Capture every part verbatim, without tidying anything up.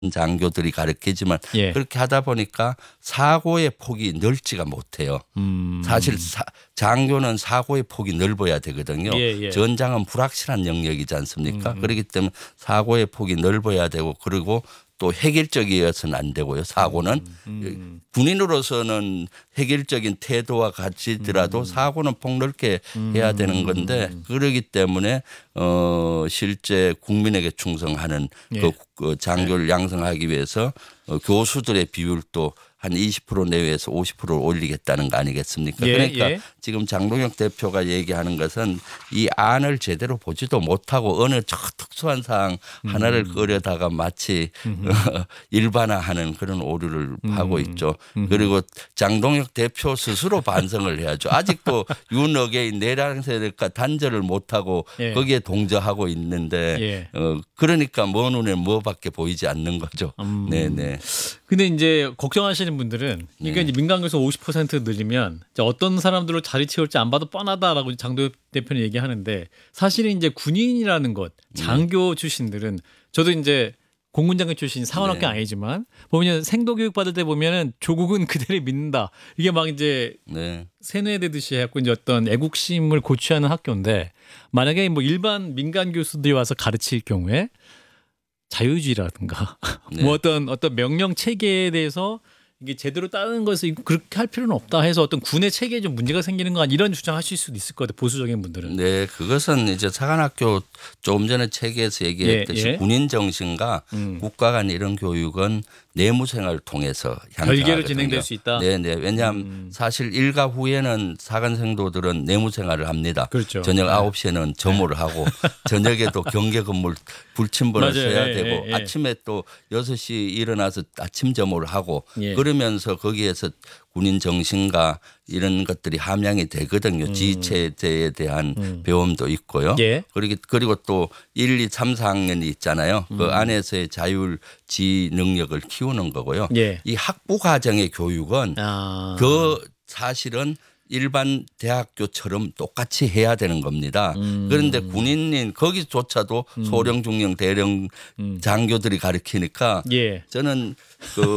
장교들이 가르치지만 예. 그렇게 하다 보니까 사고의 폭이 넓지가 못해요. 음. 사실 사, 장교는 사고의 폭이 넓어야 되거든요. 예, 예. 전장은 불확실한 영역이지 않습니까? 음. 그렇기 때문에 사고의 폭이 넓어야 되고 그리고 또 획일적이어서는 안 되고요. 사고는 음. 군인으로서는 획일적인 태도와 같이더라도 음. 사고는 폭넓게 해야 되는 건데 그러기 때문에 어 실제 국민에게 충성하는 예. 그, 그 장교를 양성하기 위해서 어, 교수들의 비율도 한 이십 퍼센트 내외에서 오십 퍼센트를 올리겠다는 거 아니겠습니까? 예, 그러니까 예. 지금 장동혁 대표가 얘기하는 것은 이 안을 제대로 보지도 못하고 어느 저 특수한 사항 하나를 음. 꺼려다가 마치 일반화하는 그런 오류를 음. 하고 있죠. 그리고 장동혁 대표 스스로 반성을 해야죠. 아직도 윤어게인 내란세력과 단절을 못하고 예. 거기에 동조하고 있는데 예. 어 그러니까 먼 눈에 뭐밖에 보이지 않는 거죠. 음. 네네. 근데 이제 걱정하시는 분들은 이게 네. 이제 민간교수 오십 퍼센트 늘리면 이제 어떤 사람들로 자리 채울지 안 봐도 뻔하다라고 장도혁 대표는 얘기하는데 사실은 이제 군인이라는 것, 장교 출신들은 저도 이제 공군장교 출신 사관학교 네. 아니지만 보면 생도교육 받을 때 보면은 조국은 그대를 믿는다. 이게 막 이제 네. 세뇌되듯이 해갖고 이제 어떤 애국심을 고취하는 학교인데 만약에 뭐 일반 민간 교수들이 와서 가르칠 경우에 자유주의라든가 네. 뭐 어떤 어떤 명령 체계에 대해서 이게 제대로 따르는 것을 그렇게 할 필요는 없다 해서 어떤 군의 체계에 좀 문제가 생기는 거 아니 이런 주장하실 수도 있을 것 같아요. 보수적인 분들은. 네, 그것은 이제 사관학교 조금 전에 책에서 얘기했듯이 예, 예. 군인 정신과 음. 국가 간 이런 교육은 내무 생활을 통해서 향상하거든요. 별개로 진행될 수 있다? 네, 네. 왜냐하면 음. 사실 일과 후에는 사관생도들은 내무 생활을 합니다. 그렇죠. 저녁 네. 아홉 시에는 점호를 하고 저녁에도 경계 건물 불침번을 맞아요. 써야 예, 되고 예, 예. 아침에 또 여섯 시 일어나서 아침 점호를 하고 예. 그러면서 거기에서 군인 정신과 이런 것들이 함양이 되거든요. 지휘체제에 대한 배움도 있고요. 음. 예. 그리고 그리고 또 일, 이, 삼, 사 학년이 있잖아요. 그 안에서의 자율지 능력을 키우는 거고요. 예. 이 학부 과정의 교육은 아. 그 사실은 일반 대학교처럼 똑같이 해야 되는 겁니다. 음. 그런데 군인인 거기조차도 소령, 중령, 대령 장교들이 가르치니까 예. 저는 그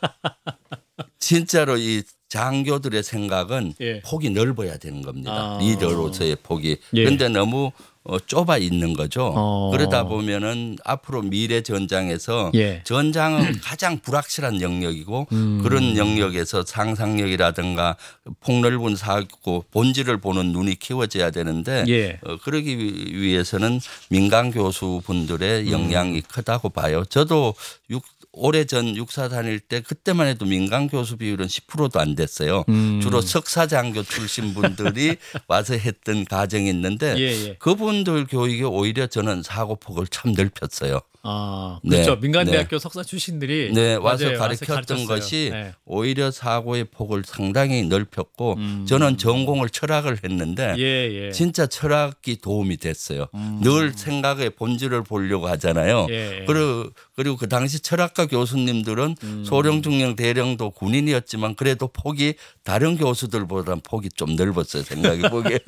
진짜로 이 장교들의 생각은 예. 폭이 넓어야 되는 겁니다. 아. 리더로서의 폭이. 예. 그런데 너무 어, 좁아 있는 거죠. 어. 그러다 보면은 앞으로 미래 전장에서 예. 전장은 가장 불확실한 영역이고 음. 그런 영역에서 상상력이라든가 폭넓은 사고 본질을 보는 눈이 키워져야 되는데 예. 어, 그러기 위- 위해서는 민간 교수분들의 음. 영향이 크다고 봐요. 저도 육 오래전 육사 다닐 때 그때만 해도 민간 교수 비율은 십 퍼센트도 안 됐어요. 음. 주로 석사장교 출신 분들이 와서 했던 과정이 있는데 예, 예. 그분들 교육이 오히려 저는 사고폭을 참 넓혔어요. 아, 네. 그렇죠. 민간대학교 네. 석사 출신들이 네, 와서 맞아요. 가르쳤던 가르쳤어요. 것이 네. 오히려 사고의 폭을 상당히 넓혔고 음. 저는 전공을 철학을 했는데 예, 예. 진짜 철학이 도움이 됐어요. 늘 생각의 본질을 보려고 하잖아요. 예, 예. 그리고, 그리고 그 당시 철학과 교수님들은 음. 소령, 중령, 대령도 군인이었지만 그래도 폭이 다른 교수들보다는 폭이 좀 넓었어요. 생각이 보기에.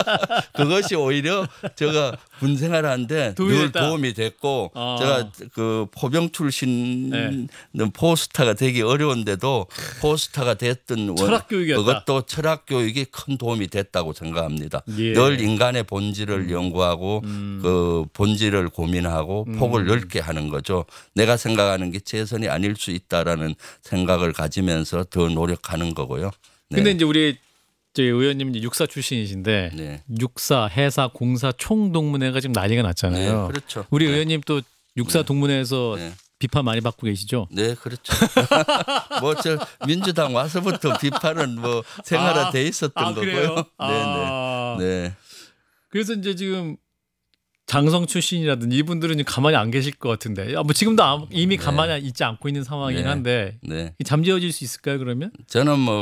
그것이 오히려 제가 군 생활하는데 도움이 늘 됐다. 도움이 됐고 아. 제가 그 포병 출신은 네. 포스타가 되기 어려운데도 포스타가 됐던 원- 철학 교육이었다. 그것도 철학 교육이 큰 도움이 됐다고 생각합니다. 예. 늘 인간의 본질을 연구하고 음. 그 본질을 고민하고 폭을 넓게 하는 거죠. 내가 생각하는 게 최선이 아닐 수 있다라는 생각을 가지면서 더 노력하는 거고요. 네. 근데 이제 우리 저희 의원님 이제 육사 출신이신데 네. 육사, 해사, 공사 총동문회가 지금 난리가 났잖아요. 네, 그렇죠. 우리 네. 의원님 또 육사 동문회에서 네. 비판 많이 받고 계시죠? 네, 그렇죠. 뭐 저 민주당 와서부터 비판은 뭐 생활화돼 있었던 아, 그래요? 거고요. 아. 네, 네. 네. 그래서 이제 지금 장성 출신이라든지 이분들은 가만히 안 계실 것 같은데 아, 뭐 지금도 아무- 이미 가만히 있지 않고 있는 상황이긴 네. 한데 네. 잠재워질 수 있을까요 그러면? 저는 뭐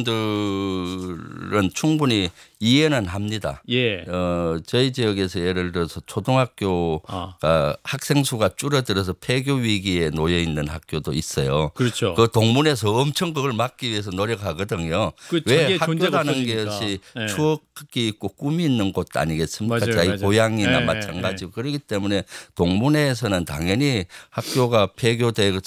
그분들은 충분히 이해는 합니다. 예. 어, 저희 지역에서 예를 들어서 초등학교가 아. 학생 수가 줄어들어서 폐교 위기에 놓여 있는 학교도 있어요. 그렇죠. 그 동문에서 엄청 그걸 막기 위해서 노력하거든요. 그 왜 자기의 존재가 학교라는 없어지니까. 것이 예. 추억이 있고 꿈이 있는 곳 아니겠습니까? 맞아요, 자기 맞아요. 고향이나 예, 마찬가지. 마찬가지고 그렇기 때문에 동문회에서는 당연히 학교가 폐교돼서